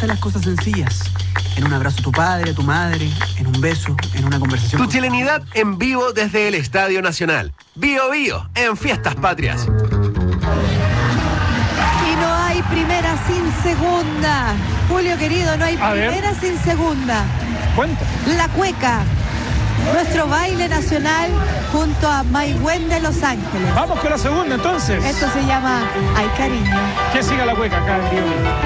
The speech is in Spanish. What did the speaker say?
están las cosas sencillas. En un abrazo a tu padre, a tu madre, en un beso, en una conversación. Tu chilenidad en vivo desde el Estadio Nacional. Bio Bio en Fiestas Patrias. Y no hay primera sin segunda. Julio querido, no hay primera sin segunda. Cuenta. La cueca. Nuestro baile nacional junto a Maigüen de Los Ángeles. Vamos con la segunda entonces. Esto se llama Ay Cariño. Que siga la cueca acá en vivo.